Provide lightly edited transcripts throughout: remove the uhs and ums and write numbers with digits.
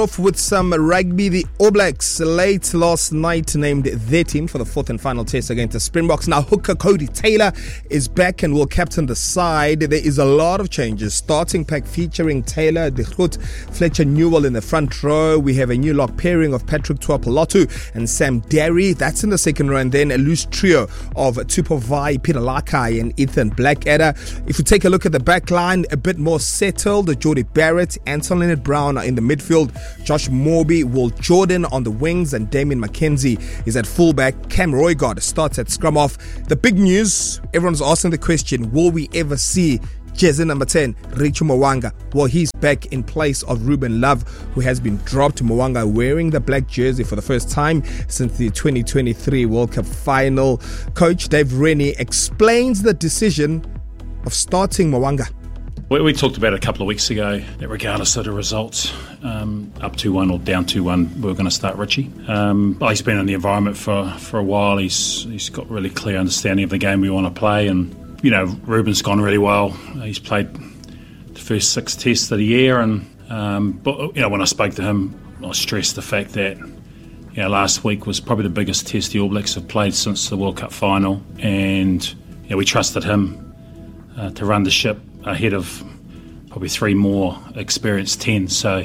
Off with some rugby. The All Blacks late last night named their team for the fourth and final test against the Springboks. Now hooker Cody Taylor is back and will captain the side. There is a lot of changes. Starting pack featuring Taylor, De Groot, Fletcher Newell in the front row. We have a new lock pairing of Patrick Tuapolotu and Sam Derry. That's in the second row. And then a loose trio of Tupovai, Peter Lakai and Ethan Blackadder. If you take a look at the back line, a bit more settled. Jody Barrett, Anton Leonard-Brown are in the midfield. Josh Morby, Will Jordan on the wings, and Damien McKenzie is at fullback. Cam Roygard starts at scrum off. The big news, everyone's asking the question, will we ever see jersey number 10, Richo Mo'unga? Well, he's back in place of Ruben Love, who has been dropped. Mo'unga wearing the black jersey for the first time since the 2023 World Cup final. Coach Dave Rennie explains the decision of starting Mo'unga. We talked about it a couple of weeks ago that regardless of the results, up 2-1 or down 2-1, we were going to start Richie. He's been in the environment for a while. He's got really clear understanding of the game we want to play, and Ruben's gone really well. He's played the first 6 tests of the year, and but when I spoke to him, I stressed the fact that last week was probably the biggest test the All Blacks have played since the World Cup final, and we trusted him to run the ship ahead of probably 3 more experienced 10. So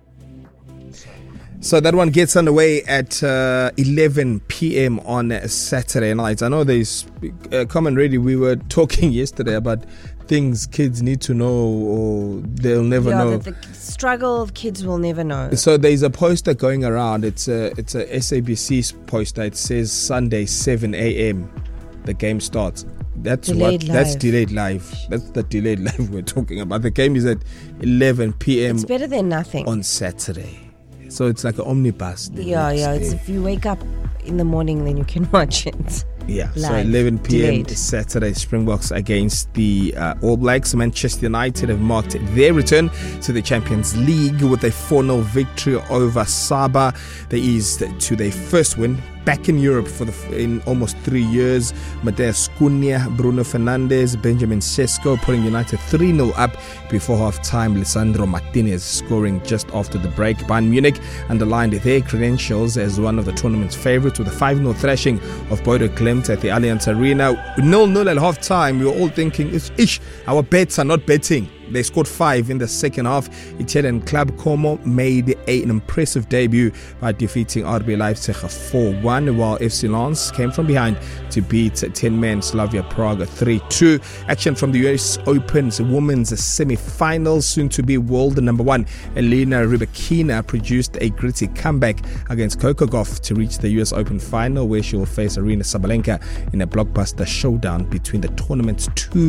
that one gets underway at 11 p.m. on Saturday night. I know there's Common Ready. We were talking yesterday about things kids need to know or they'll never know. The struggle kids will never know. So there's a poster going around. It's a SABC poster. It says Sunday 7 a.m. the game starts. That's delayed live. That's the delayed live we're talking about. The game is at 11 p.m. It's better than nothing on Saturday. So it's like an omnibus. Yeah. It's if you wake up in the morning, then you can watch it. Yeah, live. So 11 p.m. Delayed. Saturday, Springboks against the All Blacks. Manchester United have marked their return to the Champions League with a 4-0 victory over Saba. They eased to their first win back in Europe in almost 3 years. Mateus Cunha, Bruno Fernandes, Benjamin Sesko putting United 3-0 up before half-time. Lisandro Martinez scoring just after the break. Bayern Munich underlined their credentials as one of the tournament's favourites with a 5-0 thrashing of Bodo Glimt at the Allianz Arena. 0-0 at half-time. We were all thinking, our bets are not betting. They scored 5 in the second half. Italian club Como made an impressive debut by defeating RB Leipzig 4-1, while FC Lens came from behind to beat 10-man Slavia Prague 3-2. Action from the US Open's women's semi-finals. Soon to be world number 1 Elena Rybakina produced a gritty comeback against Coco Gauff to reach the US Open final, where she will face Aryna Sabalenka in a blockbuster showdown between the tournament's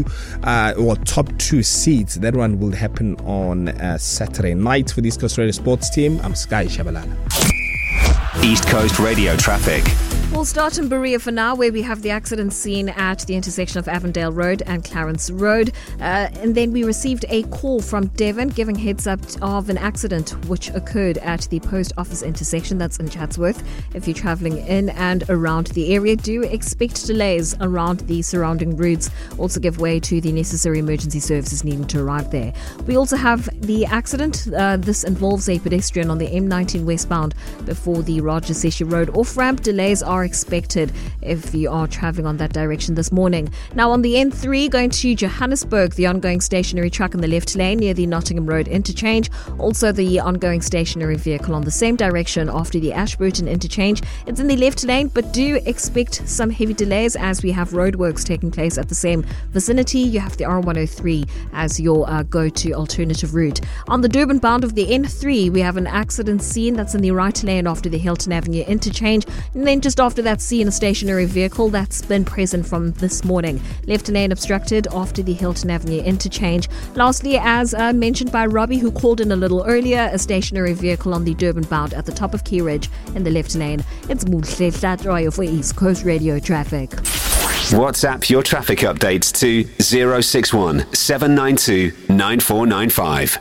top 2 seeds. That one will happen on Saturday night. For the East Coast Radio Sports team, I'm Sky Shabalala. East Coast Radio traffic. We'll start in Berea for now, where we have the accident scene at the intersection of Avondale Road and Clarence Road. And then we received a call from Devon giving heads up of an accident which occurred at the post office intersection. That's in Chatsworth. If you're travelling in and around the area, do expect delays around the surrounding routes. Also give way to the necessary emergency services needing to arrive there. We also have the accident. This involves a pedestrian on the M19 westbound before the Roger Sesha Road off-ramp. Delays are expected if you are travelling on that direction this morning. Now on the N3 going to Johannesburg, the ongoing stationary truck in the left lane near the Nottingham Road interchange. Also the ongoing stationary vehicle on the same direction after the Ashburton interchange. It's in the left lane, but do expect some heavy delays as we have roadworks taking place at the same vicinity. You have the R103 as your go-to alternative route. On the Durban bound of the N3, we have an accident scene that's in the right lane after the Hilton Avenue interchange, and then just after that scene, a stationary vehicle that's been present from this morning. Left lane obstructed after the Hilton Avenue interchange. Lastly, as mentioned by Robbie, who called in a little earlier, a stationary vehicle on the Durban bound at the top of Key Ridge in the left lane. It's Muhle Flatroy for East Coast Radio Traffic. WhatsApp your traffic updates to 061 792 9495.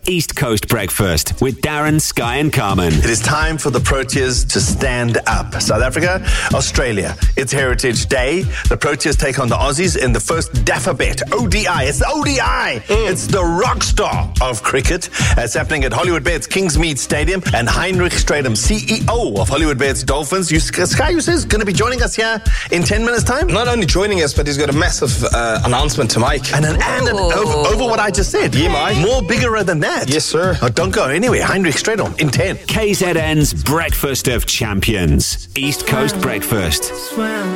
East Coast Breakfast with Darren, Sky and Carmen. It is time for the Proteas to stand up. South Africa, Australia. It's Heritage Day. The Proteas take on the Aussies in the first DAFABET ODI. It's the ODI. It's the rock star of cricket. It's happening at Hollywood Bets Kingsmead Stadium. And Heinrich Stratum, CEO of Hollywood Bets Dolphins, Sky, you say, is going to be joining us here in 10 minutes' time? Not only joining us, but he's got a massive announcement to make. And over what I just said. Yeah, mate. More bigger than that. Yes, sir. Oh, don't go anywhere. Heinrich Stratum in 10. KZN's Breakfast of Champions. East Coast Breakfast.